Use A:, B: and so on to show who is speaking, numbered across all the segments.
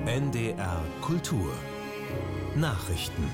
A: NDR Kultur Nachrichten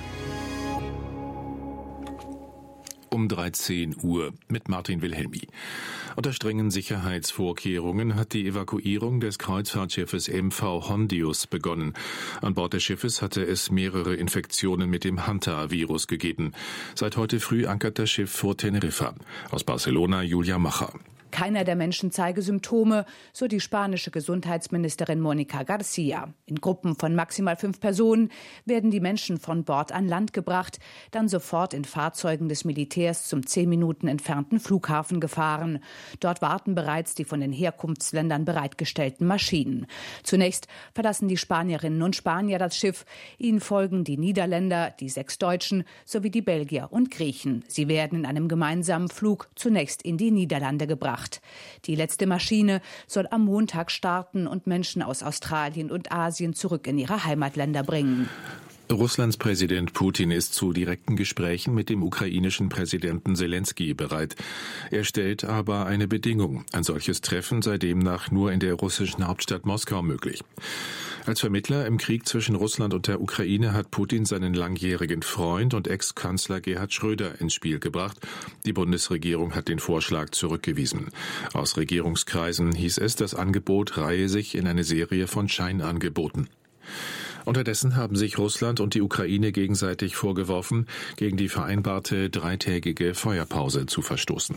B: um 13 Uhr mit Martin Wilhelmi. Unter strengen Sicherheitsvorkehrungen hat die Evakuierung des Kreuzfahrtschiffes MV Hondius begonnen. An Bord des Schiffes hatte es mehrere Infektionen mit dem Hanta-Virus gegeben. Seit heute früh ankert das Schiff vor Teneriffa. Aus Barcelona Julia Macher.
C: Keiner der Menschen zeige Symptome, so die spanische Gesundheitsministerin Mónica García. In Gruppen von maximal 5 Personen werden die Menschen von Bord an Land gebracht, dann sofort in Fahrzeugen des Militärs zum 10 Minuten entfernten Flughafen gefahren. Dort warten bereits die von den Herkunftsländern bereitgestellten Maschinen. Zunächst verlassen die Spanierinnen und Spanier das Schiff. Ihnen folgen die Niederländer, die 6 Deutschen sowie die Belgier und Griechen. Sie werden in einem gemeinsamen Flug zunächst in die Niederlande gebracht. Die letzte Maschine soll am Montag starten und Menschen aus Australien und Asien zurück in ihre Heimatländer bringen.
B: Russlands Präsident Putin ist zu direkten Gesprächen mit dem ukrainischen Präsidenten Selenskyj bereit. Er stellt aber eine Bedingung. Ein solches Treffen sei demnach nur in der russischen Hauptstadt Moskau möglich. Als Vermittler im Krieg zwischen Russland und der Ukraine hat Putin seinen langjährigen Freund und Ex-Kanzler Gerhard Schröder ins Spiel gebracht. Die Bundesregierung hat den Vorschlag zurückgewiesen. Aus Regierungskreisen hieß es, das Angebot reihe sich in eine Serie von Scheinangeboten. Unterdessen haben sich Russland und die Ukraine gegenseitig vorgeworfen, gegen die vereinbarte 3-tägige Feuerpause zu verstoßen.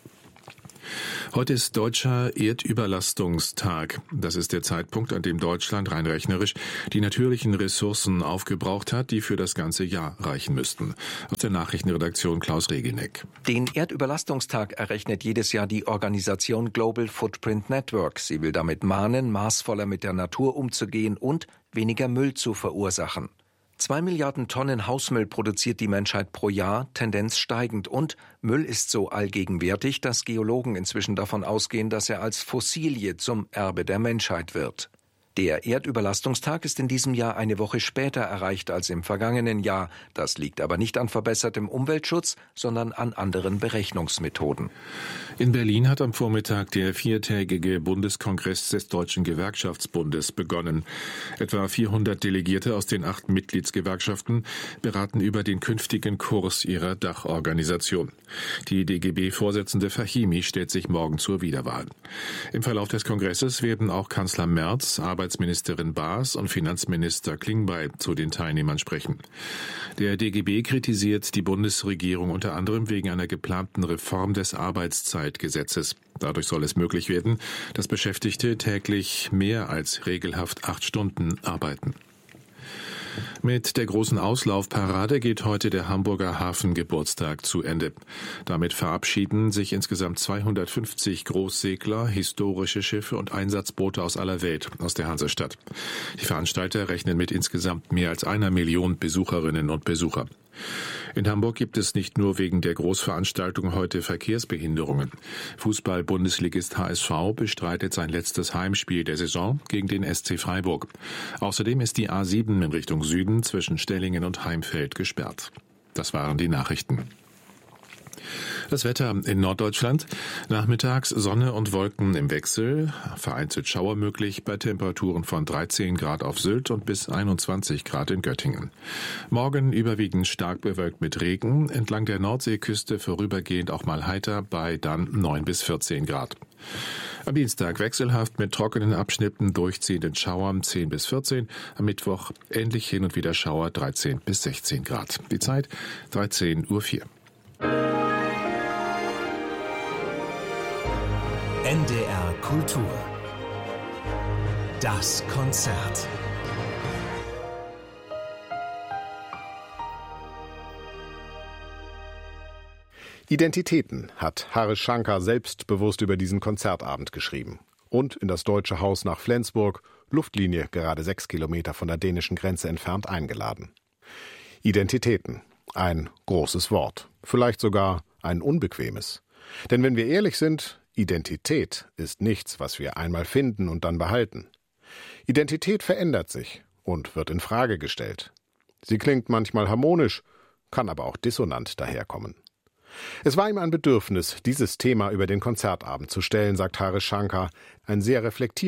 B: Heute ist Deutscher Erdüberlastungstag. Das ist der Zeitpunkt, an dem Deutschland rein rechnerisch die natürlichen Ressourcen aufgebraucht hat, die für das ganze Jahr reichen müssten. Aus der Nachrichtenredaktion Klaus Regelneck.
D: Den Erdüberlastungstag errechnet jedes Jahr die Organisation Global Footprint Network. Sie will damit mahnen, maßvoller mit der Natur umzugehen und weniger Müll zu verursachen. 2 Milliarden Tonnen Hausmüll produziert die Menschheit pro Jahr, Tendenz steigend. Und Müll ist so allgegenwärtig, dass Geologen inzwischen davon ausgehen, dass er als Fossilie zum Erbe der Menschheit wird. Der Erdüberlastungstag ist in diesem Jahr eine Woche später erreicht als im vergangenen Jahr. Das liegt aber nicht an verbessertem Umweltschutz, sondern an anderen Berechnungsmethoden.
B: In Berlin hat am Vormittag der 4-tägige Bundeskongress des Deutschen Gewerkschaftsbundes begonnen. Etwa 400 Delegierte aus den 8 Mitgliedsgewerkschaften beraten über den künftigen Kurs ihrer Dachorganisation. Die DGB-Vorsitzende Fahimi stellt sich morgen zur Wiederwahl. Im Verlauf des Kongresses werden auch Kanzler Merz, Arbeitsministerin Baas und Finanzminister Klingbeil zu den Teilnehmern sprechen. Der DGB kritisiert die Bundesregierung unter anderem wegen einer geplanten Reform des Arbeitszeitgesetzes. Dadurch soll es möglich werden, dass Beschäftigte täglich mehr als regelhaft 8 Stunden arbeiten. Mit der großen Auslaufparade geht heute der Hamburger Hafengeburtstag zu Ende. Damit verabschieden sich insgesamt 250 Großsegler, historische Schiffe und Einsatzboote aus aller Welt aus der Hansestadt. Die Veranstalter rechnen mit insgesamt mehr als 1 Million Besucherinnen und Besucher. In Hamburg gibt es nicht nur wegen der Großveranstaltung heute Verkehrsbehinderungen. Fußball-Bundesligist HSV bestreitet sein letztes Heimspiel der Saison gegen den SC Freiburg. Außerdem ist die A7 in Richtung Süden zwischen Stellingen und Heimfeld gesperrt. Das waren die Nachrichten. Das Wetter in Norddeutschland. Nachmittags Sonne und Wolken im Wechsel. Vereinzelt Schauer möglich bei Temperaturen von 13 Grad auf Sylt und bis 21 Grad in Göttingen. Morgen überwiegend stark bewölkt mit Regen. Entlang der Nordseeküste vorübergehend auch mal heiter bei dann 9 bis 14 Grad. Am Dienstag wechselhaft mit trockenen Abschnitten, durchziehenden Schauern 10 bis 14. Am Mittwoch ähnlich hin und wieder Schauer 13 bis 16 Grad. Die Zeit 13:04 Uhr.
A: NDR Kultur. Das Konzert.
E: Identitäten hat Harish Shankar selbstbewusst über diesen Konzertabend geschrieben. Und in das Deutsche Haus nach Flensburg, Luftlinie gerade 6 Kilometer von der dänischen Grenze entfernt, eingeladen. Identitäten, ein großes Wort, vielleicht sogar ein unbequemes. Denn wenn wir ehrlich sind, Identität ist nichts, was wir einmal finden und dann behalten. Identität verändert sich und wird in Frage gestellt. Sie klingt manchmal harmonisch, kann aber auch dissonant daherkommen. Es war ihm ein Bedürfnis, dieses Thema über den Konzertabend zu stellen, sagt Harish Shankar, ein sehr reflektierter,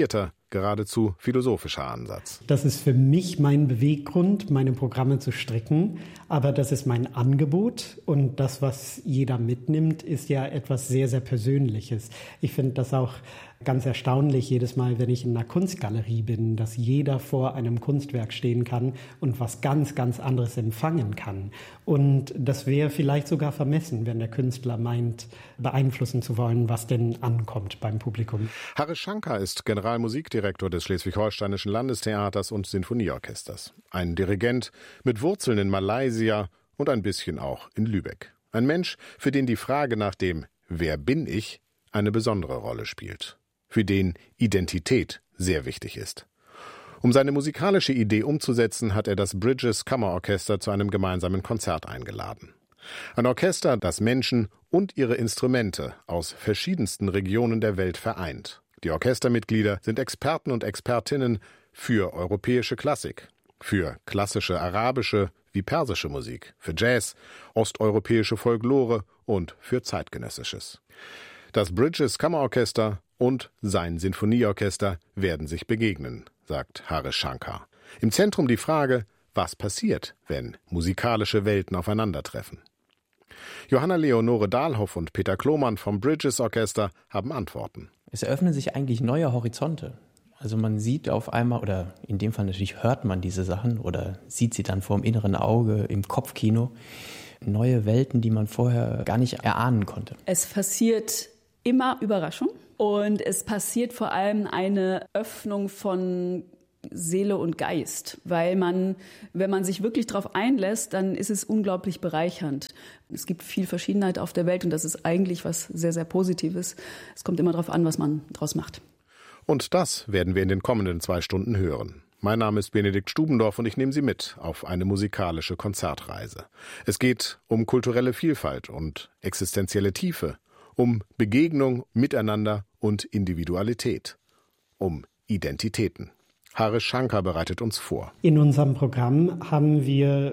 E: geradezu philosophischer Ansatz.
F: Das ist für mich mein Beweggrund, meine Programme zu stricken, aber das ist mein Angebot und das, was jeder mitnimmt, ist ja etwas sehr, sehr Persönliches. Ich finde das auch ganz erstaunlich jedes Mal, wenn ich in einer Kunstgalerie bin, dass jeder vor einem Kunstwerk stehen kann und was ganz, ganz anderes empfangen kann. Und das wäre vielleicht sogar vermessen, wenn der Künstler meint, beeinflussen zu wollen, was denn ankommt beim Publikum.
E: Harish Shankar ist Generalmusikdirektor des Schleswig-Holsteinischen Landestheaters und Sinfonieorchesters. Ein Dirigent mit Wurzeln in Malaysia und ein bisschen auch in Lübeck. Ein Mensch, für den die Frage nach dem »Wer bin ich?« eine besondere Rolle spielt. Für den Identität sehr wichtig ist. Um seine musikalische Idee umzusetzen, hat er das Bridges Kammerorchester zu einem gemeinsamen Konzert eingeladen. Ein Orchester, das Menschen und ihre Instrumente aus verschiedensten Regionen der Welt vereint. Die Orchestermitglieder sind Experten und Expertinnen für europäische Klassik, für klassische arabische wie persische Musik, für Jazz, osteuropäische Folklore und für zeitgenössisches. Das Bridges Kammerorchester und sein Sinfonieorchester werden sich begegnen, sagt Harish Shankar. Im Zentrum die Frage, was passiert, wenn musikalische Welten aufeinandertreffen. Johanna Leonore Dahlhoff und Peter Klomann vom Bridges Orchester haben Antworten.
G: Es eröffnen sich eigentlich neue Horizonte. Also man sieht auf einmal, oder in dem Fall natürlich hört man diese Sachen oder sieht sie dann vor dem inneren Auge im Kopfkino, neue Welten, die man vorher gar nicht erahnen konnte.
H: Es passiert immer Überraschung und es passiert vor allem eine Öffnung von Seele und Geist, weil wenn man sich wirklich darauf einlässt, dann ist es unglaublich bereichernd. Es gibt viel Verschiedenheit auf der Welt und das ist eigentlich was sehr, sehr Positives. Es kommt immer darauf an, was man draus macht.
E: Und das werden wir in den kommenden 2 Stunden hören. Mein Name ist Benedikt Stubendorf und ich nehme Sie mit auf eine musikalische Konzertreise. Es geht um kulturelle Vielfalt und existenzielle Tiefe, um Begegnung, Miteinander und Individualität, um Identitäten. Harish Shankar bereitet uns vor.
F: In unserem Programm haben wir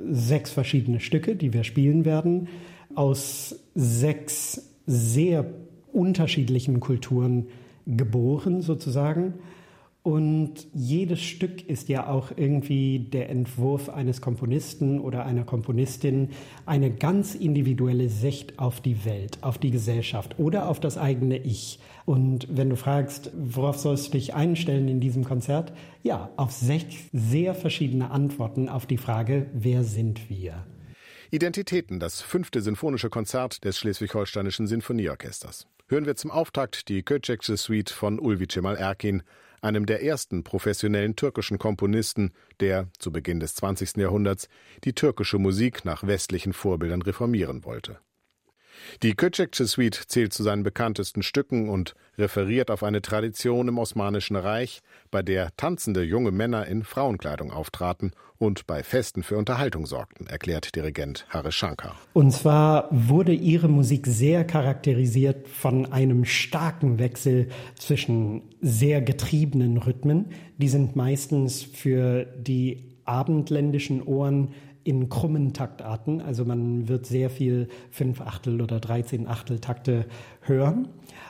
F: 6 verschiedene Stücke, die wir spielen werden, aus 6 sehr unterschiedlichen Kulturen geboren sozusagen. Und jedes Stück ist ja auch irgendwie der Entwurf eines Komponisten oder einer Komponistin, eine ganz individuelle Sicht auf die Welt, auf die Gesellschaft oder auf das eigene Ich. Und wenn du fragst, worauf sollst du dich einstellen in diesem Konzert? Ja, auf 6 sehr verschiedene Antworten auf die Frage, wer sind wir?
E: Identitäten, das 5. Sinfonische Konzert des Schleswig-Holsteinischen Sinfonieorchesters. Hören wir zum Auftakt die Köcekçe Suite von Ulvi Cemal Erkin, einem der ersten professionellen türkischen Komponisten, der zu Beginn des 20. Jahrhunderts die türkische Musik nach westlichen Vorbildern reformieren wollte. Die Köcekçe Suite zählt zu seinen bekanntesten Stücken und referiert auf eine Tradition im Osmanischen Reich, bei der tanzende junge Männer in Frauenkleidung auftraten und bei Festen für Unterhaltung sorgten, erklärt Dirigent Harish Shankar.
F: Und zwar wurde ihre Musik sehr charakterisiert von einem starken Wechsel zwischen sehr getriebenen Rhythmen. Die sind meistens für die abendländischen Ohren in krummen Taktarten, also man wird sehr viel 5/8 oder 13/8 Takte hören.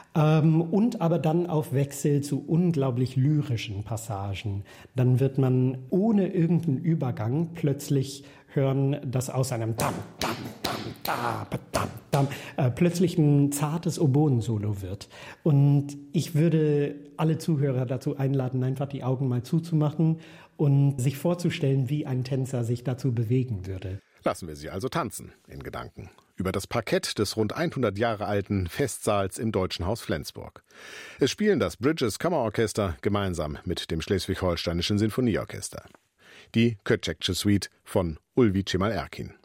F: Und aber dann auf Wechsel zu unglaublich lyrischen Passagen. Dann wird man ohne irgendeinen Übergang plötzlich hören, dass aus einem Dam, Dam, Dam, Da, Dam, Dam plötzlich ein zartes Oboen-Solo wird. Und ich würde alle Zuhörer dazu einladen, einfach die Augen mal zuzumachen und sich vorzustellen, wie ein Tänzer sich dazu bewegen würde.
E: Lassen wir sie also tanzen, in Gedanken, über das Parkett des rund 100 Jahre alten Festsaals im Deutschen Haus Flensburg. Es spielen das Bridges Kammerorchester gemeinsam mit dem Schleswig-Holsteinischen Sinfonieorchester. Die Köcekçe Suite von Ulvi Cemal Erkin.